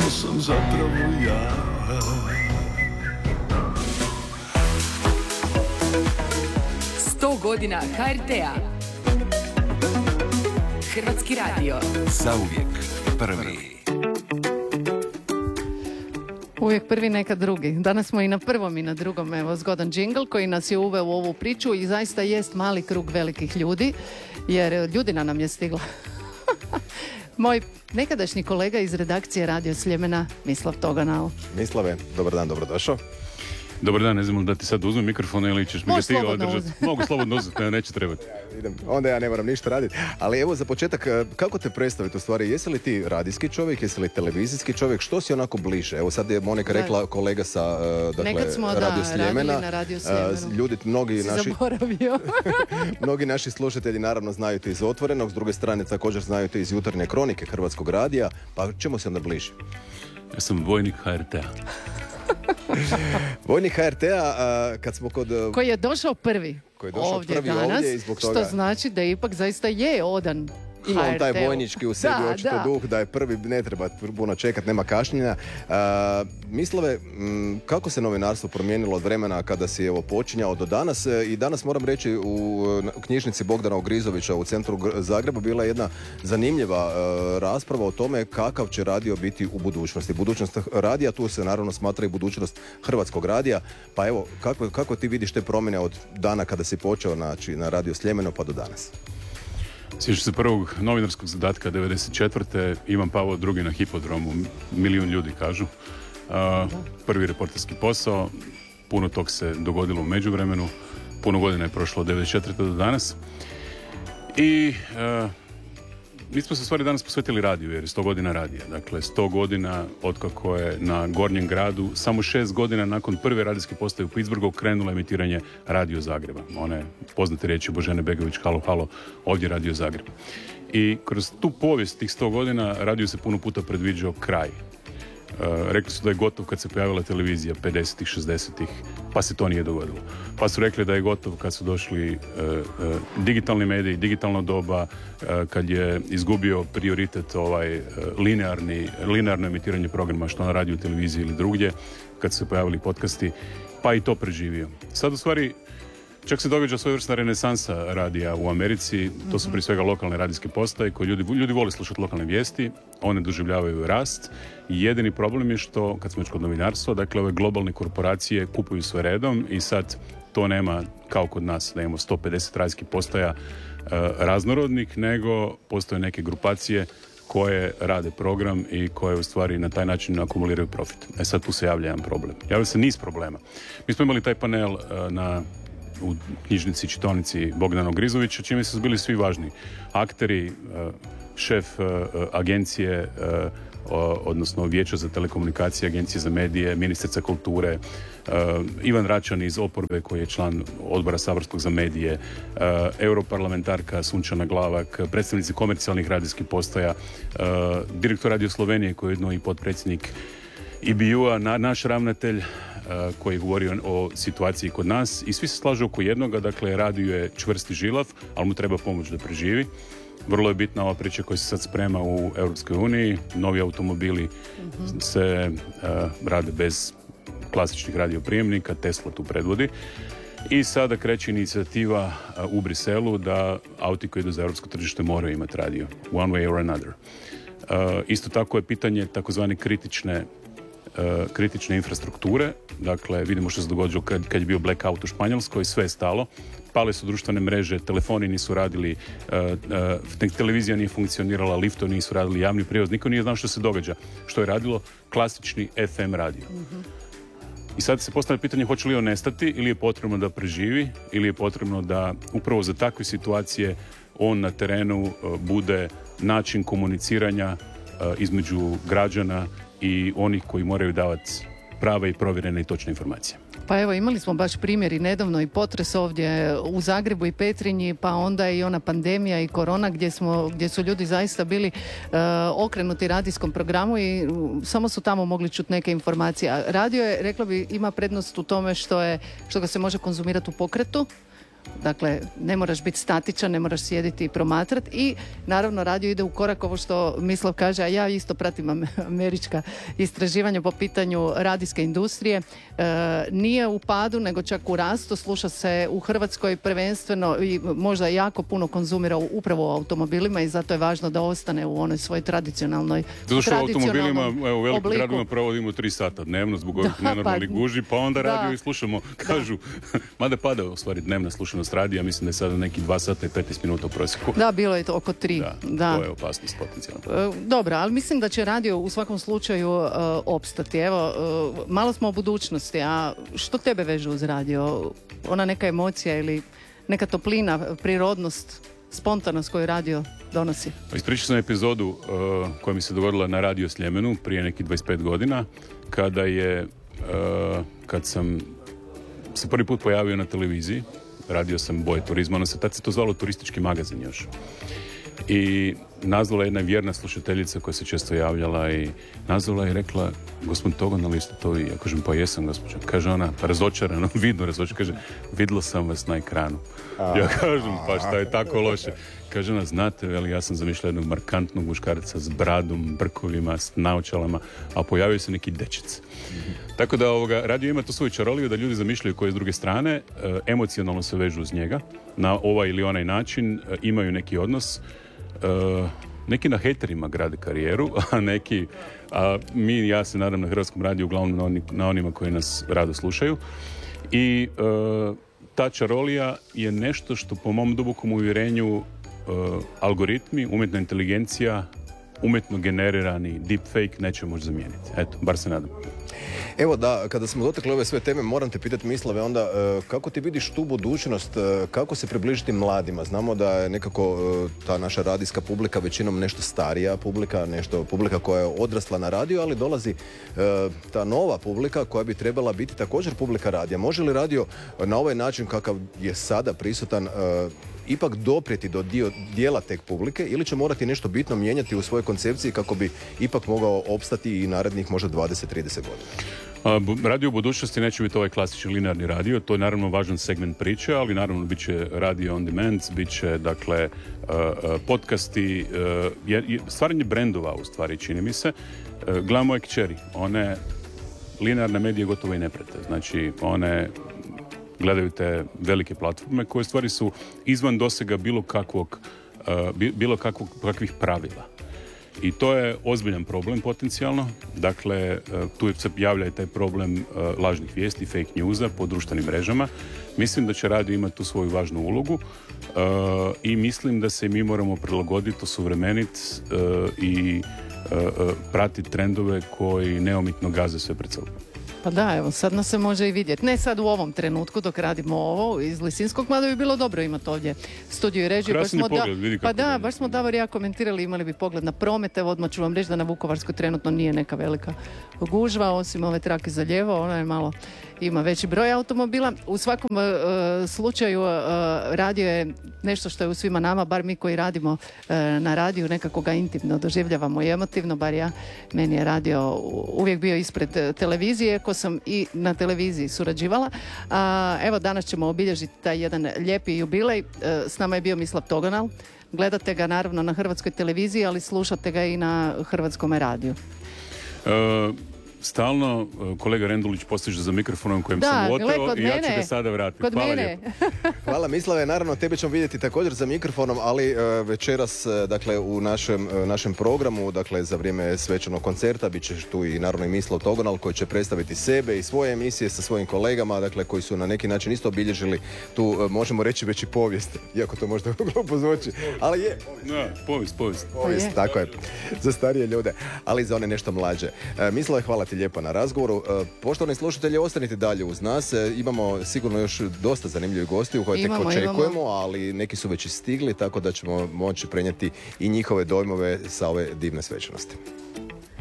to sam zapravo ja. 100 godina HRT-a. Hrvatski radio. Zauvijek prvi. Uvijek prvi, nekad drugi. Danas smo i na prvom i na drugom, evo, zgodan džingl koji nas je uveo u ovu priču i zaista jest mali krug velikih ljudi, jer ljudina nam je stigla. Moj nekadašnji kolega iz redakcije Radio Sljemena, Mislav Toganal. Mislave, dobar dan, dobrodošao. Dobar dan, ne znam da ti sad uzmem mikrofon ili ćeš mi ga ti održati. Mogu slobodno uzeti, neće trebati. Idem. Onda ja ne moram ništa raditi. Ali evo za početak, kako te predstaviti u stvari? Jesi li ti radijski čovjek, jesi li televizijski čovjek? Što si onako bliže? Evo sad je Monika rekla kolega sa Radio Sljemena. Na Radio Sljemenu. Ljudi, Zaboravio. mnogi naši slušatelji naravno znaju te iz Otvorenog, s druge strane također znaju te iz Jutarnje kronike Hrvatskog radija. Pa čemu se onda bliže? Ja sam vojnik HRT-a. Vojnik HRT-a, kad smo kod... Koji je došao prvi ovdje danas, i zbog toga... što znači da ipak zaista je odan ima on taj HRT-u. vojnički u sebi očito duh da je prvi, ne treba puno čekat, nema kašnjenja. Mislave, kako se novinarstvo promijenilo od vremena kada si evo počinjao do danas? I danas moram reći u knjižnici Bogdana Ogrizovića u centru Zagreba bila je jedna zanimljiva rasprava o tome kakav će radio biti u budućnosti. Budućnost radija, tu se naravno smatra i budućnost Hrvatskog radija. Pa evo, kako ti vidiš te promjene od dana kada si počeo na Radio Sljemeno pa do danas? Sjećam se prvog novinarskog zadatka 94. Ivan Pavao II na hipodromu, milijun ljudi kažu. Prvi reporterski posao, puno tog se dogodilo u međuvremenu, puno godina je prošlo od 94. do danas. I mi smo se stvari danas posvetili radiju, jer je 100 godina radija. Dakle, 100 godina otkako je na Gornjem gradu, samo 6 godina nakon prve radijske postaje u Pittsburghu krenulo emitiranje Radio Zagreba. One poznate riječi Božene Begović, halo, halo, ovdje Radio Zagreb. I kroz tu povijest tih 100 godina radiju se puno puta predviđao kraj. Rekli su da je gotov kad se pojavila televizija 50-ih, 60-ih, pa se to nije dogodilo. Pa su rekli da je gotov kad su došli digitalni mediji, digitalno doba, kad je izgubio prioritet linearno emitiranje programa što na radiju, televiziji ili drugdje, kad su se pojavili podcasti, pa i to preživio. Sad u stvari čak se događa svojevrsna renesansa radija u Americi, to su prije svega lokalne radijske postaje koje ljudi vole slušati lokalne vijesti, one doživljavaju rast i jedini problem je što, kad smo već kod novinarstva, dakle ove globalne korporacije kupuju sve redom i sad to nema kao kod nas da imamo 150 radijskih postaja raznorodnih, nego postoje neke grupacije koje rade program i koje u stvari na taj način akumuliraju profit. Sad tu se javlja jedan problem. Javlja se niz problema. Mi smo imali taj panel u knjižnici, čitaonici Bogdana Ogrizovića, čime su bili svi važni akteri, šef agencije, odnosno Vijeća za telekomunikacije, Agencije za medije, ministrica kulture, Ivan Račan iz oporbe koji je član odbora saborskog za medije, europarlamentarka Sunčana Glavak, predstavnici komercijalnih radijskih postaja, direktor Radio Slovenije koji je jedno i potpredsjednik IBU-a, naš ravnatelj koji govori o situaciji kod nas i svi se slažu oko jednoga, dakle radio je čvrst i žilav, ali mu treba pomoć da preživi. Vrlo je bitna ova priča koja se sad sprema u Europskoj uniji, novi automobili se rade bez klasičnih radioprijemnika, Tesla tu predvodi i sada kreće inicijativa u Briselu da auti koji idu za europsko tržište moraju imati radio, one way or another. Isto tako je pitanje takozvane kritične infrastrukture. Dakle, vidimo što se dogodilo kad je bio blackout u Španjolskoj, sve je stalo. Pale su društvene mreže, telefoni nisu radili, televizija nije funkcionirala, liftovi nisu radili, javni prijevoz, niko nije znao što se događa. Što je radilo? Klasični FM radio. I sad se postavlja pitanje hoće li on nestati ili je potrebno da preživi ili je potrebno da upravo za takve situacije on na terenu bude način komuniciranja između građana i onih koji moraju davati prave i provjerene i točne informacije. Pa evo, imali smo baš primjer i nedavno i potres ovdje u Zagrebu i Petrinji, pa onda i ona pandemija i korona gdje su ljudi zaista bili okrenuti radijskom programu i samo su tamo mogli čuti neke informacije. A radio je, rekla bi, ima prednost u tome što ga se može konzumirati u pokretu, Dakle, ne moraš biti statičan, ne moraš sjediti i promatrati i naravno radio ide u korak ovo što Mislav kaže, a ja isto pratim američka istraživanja po pitanju radijske industrije. Nije u padu, nego čak u rastu. Sluša se u Hrvatskoj prvenstveno i možda jako puno konzumira upravo u automobilima i zato je važno da ostane u onoj svojoj tradicionalnoj Zato što u automobilima, u velikim gradovima provodimo 3 sata dnevno zbog ovih nenormalnih guži, pa onda radio i slušamo, kažu, mada pada u stvari dnevna slušanost radija, mislim da je sada neki 2 sata i 15 minuta u prosjeku. Da, bilo je to oko 3. Da. To je opasnost potencijalno. Dobro, ali mislim da će radio u svakom slučaju opstati. Evo, malo smo o budućnosti, a što tebe veže uz radio? Ona neka emocija ili neka toplina, prirodnost, spontanost koju radio donosi? Ispričao sam epizodu koja mi se dogodila na Radio Sljemenu prije nekih 25 godina, kad sam se prvi put pojavio na televiziji. Radio sam Boje turizma, tad se to zvalo Turistički magazin još. I nazvala jedna vjerna slušateljica koja se često javljala i nazvala i rekla, gospodin Togon, ali ste to vi? Ja kažem, pa jesam, gospođo. Kaže ona, razočarano, vidno razočarano, kaže, vidjela sam vas na ekranu. Ja kažem, pa šta je tako loše? Kaže ona, znate, veli, ja sam zamišljala jednog markantnog muškarca s bradom, brkovima, s naočalama, a pojavio se neki dečec. Tako da radio ima tu svoju čaroliju da ljudi zamišljaju koje s druge strane, emocionalno se vežu uz njega, na ovaj ili onaj način, imaju neki odnos. Neki na hejterima grade karijeru, a ja se nadam na Hrvatskom radiju uglavnom na onima koji nas rado slušaju. I ta čarolija je nešto što po mom dubokom uvjerenju algoritmi, umjetna inteligencija, umjetno generirani deepfake neće moći zamijeniti. Eto, bar se nadam. Evo da, kada smo dotakli ove sve teme, moram te pitati, Mislave, onda kako ti vidiš tu budućnost, kako se približiti mladima? Znamo da je nekako ta naša radijska publika većinom nešto starija publika koja je odrasla na radiju, ali dolazi ta nova publika koja bi trebala biti također publika radija. Može li radio na ovaj način kakav je sada prisutan ipak doprijeti do dijela tek publike ili će morati nešto bitno mijenjati u svojoj koncepciji kako bi ipak mogao opstati i narednih možda 20-30 godina? Radio u budućnosti neće biti ovaj klasični linearni radio, to je naravno važan segment priče, ali naravno bit će radio on demand, bit će dakle podcasti, stvaranje brendova u stvari čini mi se. Gledamo moje kćeri, one linearne medije gotovo i ne prate, znači one gledaju te velike platforme koje stvari su izvan dosega bilo kakvih pravila. I to je ozbiljan problem potencijalno. Dakle, tu se javlja i taj problem lažnih vijesti, fake newsa po društvenim mrežama. Mislim da će radio imati tu svoju važnu ulogu i mislim da se mi moramo prilagoditi, osuvremeniti i pratiti trendove koji neomitno gaze sve pred sobom. Pa da, evo, sad nas se može i vidjeti. Ne sad u ovom trenutku dok radimo ovo iz Lisinskog, mada bi bilo dobro imati ovdje studiju i režiju. Krasni pogled, vidi kako. Pa da, baš smo Davor i ja komentirali, imali bi pogled na promet. Evo, odmah ću vam reći da na Vukovarskoj trenutno nije neka velika gužva, osim ove trake za lijevo, ona je malo, ima veći broj automobila. U svakom slučaju radio je nešto što je u svima nama, bar mi koji radimo na radiju, nekako ga intimno doživljavamo i emotivno, bar ja. Meni je radio uvijek bio ispred televizije, ko sam i na televiziji surađivala. Evo, danas ćemo obilježiti taj jedan lijepi jubilej. S nama je bio Mislav Togonal. Gledate ga naravno na Hrvatskoj televiziji, ali slušate ga i na Hrvatskom radiju. Stalno kolega Rendulić postiže za mikrofonom kojem sam oteo i ja ću ga sada vratiti. Kod Hvala mene. Hvala Mislave, naravno tebe ćemo vidjeti također za mikrofonom, ali večeras dakle u našem programu, dakle za vrijeme svečanog koncerta bit ćeš tu i naravno i Mislav Togonal koji će predstaviti sebe i svoje emisije sa svojim kolegama, dakle koji su na neki način isto obilježili tu, možemo reći već i povijest, iako to možda glupo zvuči, ali je. Povijest, tako je, za starije ljude, ali za one nešto mlađe. Mislave, hvala ti lijepo na razgovoru. Poštovani slušatelji, ostanite dalje uz nas. Imamo sigurno još dosta zanimljivih gostiju koje tek očekujemo, ali neki su već i stigli, tako da ćemo moći prenijeti i njihove dojmove sa ove divne svečanosti.